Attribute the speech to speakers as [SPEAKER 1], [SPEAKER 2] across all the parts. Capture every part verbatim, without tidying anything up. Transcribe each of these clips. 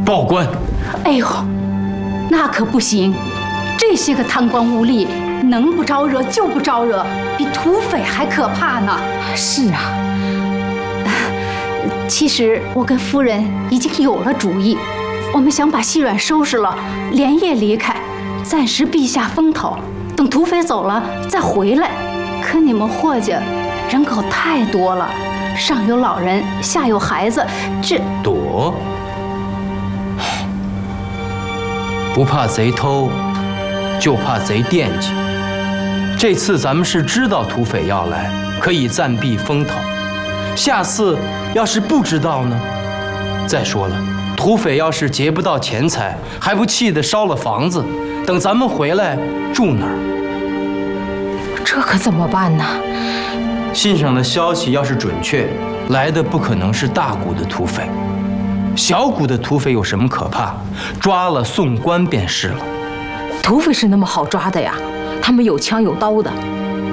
[SPEAKER 1] 报官！
[SPEAKER 2] 哎呦，那可不行，这些个贪官污吏，能不招惹就不招惹，比土匪还可怕呢。
[SPEAKER 3] 是啊，
[SPEAKER 2] 其实我跟夫人已经有了主意，我们想把细软收拾了，连夜离开，暂时避下风头，等土匪走了再回来。可你们霍家人口太多了，上有老人，下有孩子，这
[SPEAKER 1] 躲。不怕贼偷，就怕贼惦记。这次咱们是知道土匪要来，可以暂避风头。下次要是不知道呢？再说了，土匪要是劫不到钱财，还不气得烧了房子？等咱们回来住哪儿？
[SPEAKER 3] 这可怎么办呢？
[SPEAKER 1] 信上的消息要是准确，来的不可能是大股的土匪。小股的土匪有什么可怕？抓了送官便是了。
[SPEAKER 3] 土匪是那么好抓的呀？他们有枪有刀的。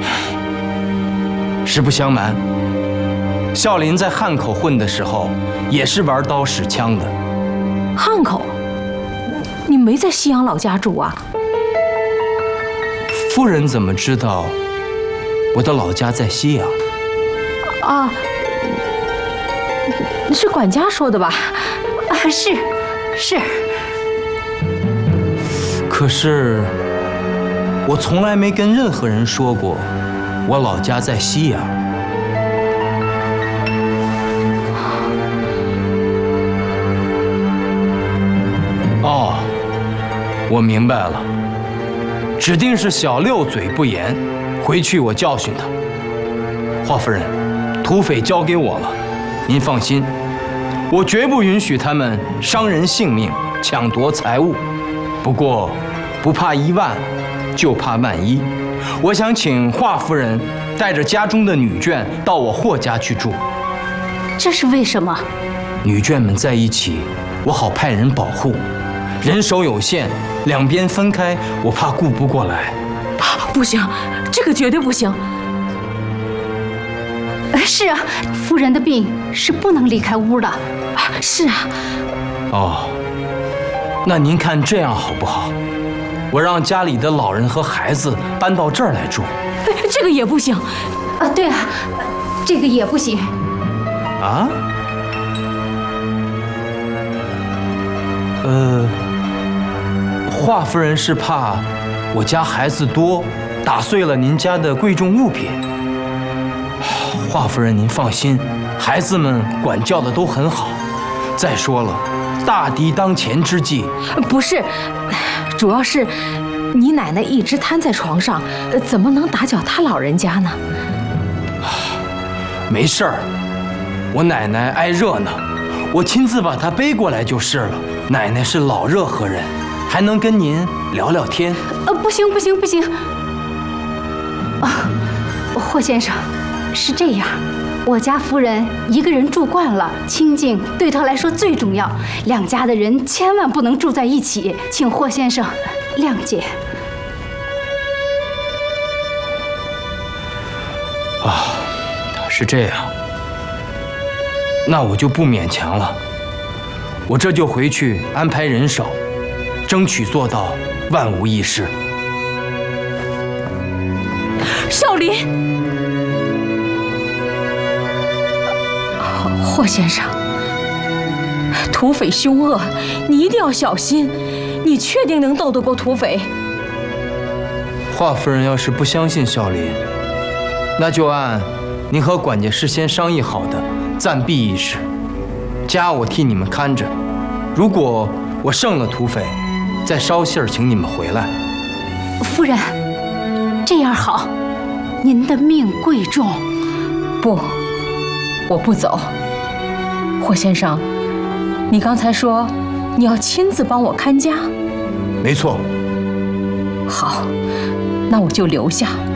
[SPEAKER 1] 实不相瞒，孝林在汉口混的时候，也是玩刀使枪的。
[SPEAKER 3] 汉口？你没在西阳老家住啊？
[SPEAKER 1] 夫人怎么知道我的老家在西阳？
[SPEAKER 3] 啊，是管家说的吧？
[SPEAKER 2] 啊，是，是。
[SPEAKER 1] 可是我从来没跟任何人说过我老家在西阳。哦，我明白了，指定是小六嘴不严，回去我教训他。华夫人，土匪交给我了，您放心，我绝不允许他们伤人性命、抢夺财物。不过，不怕一万，就怕万一。我想请华夫人带着家中的女眷到我霍家去住。
[SPEAKER 2] 这是为什么？
[SPEAKER 1] 女眷们在一起，我好派人保护。人手有限，两边分开，我怕顾不过来。
[SPEAKER 3] 不行，这个绝对不行。
[SPEAKER 2] 是啊，夫人的病是不能离开屋的。
[SPEAKER 3] 是啊。
[SPEAKER 1] 哦，那您看这样好不好？我让家里的老人和孩子搬到这儿来住。
[SPEAKER 3] 这个也不行。
[SPEAKER 2] 啊，对啊，这个也不行。
[SPEAKER 1] 啊？呃，华夫人是怕我家孩子多，打碎了您家的贵重物品。华夫人，您放心，孩子们管教的都很好。再说了，大敌当前之际。
[SPEAKER 3] 不是，主要是你奶奶一直瘫在床上，怎么能打搅她老人家呢？
[SPEAKER 1] 没事儿，我奶奶爱热闹，我亲自把她背过来就是了。奶奶是老热河人，还能跟您聊聊天。
[SPEAKER 2] 呃，不行不行不行！啊，霍先生，是这样，我家夫人一个人住惯了，清静对她来说最重要。两家的人千万不能住在一起，请霍先生谅解。
[SPEAKER 1] 啊，是这样，那我就不勉强了。我这就回去安排人手，争取做到万无一失。
[SPEAKER 3] 少林，霍先生，土匪凶恶，你一定要小心。你确定能斗得过土匪？
[SPEAKER 1] 华夫人要是不相信孝林，那就按您和管家事先商议好的暂避一时。家我替你们看着，如果我胜了土匪，再捎信儿请你们回来。
[SPEAKER 2] 夫人，这样好，您的命贵重。
[SPEAKER 3] 不，我不走。霍先生，你刚才说你要亲自帮我看家？
[SPEAKER 1] 没错。
[SPEAKER 3] 好，那我就留下。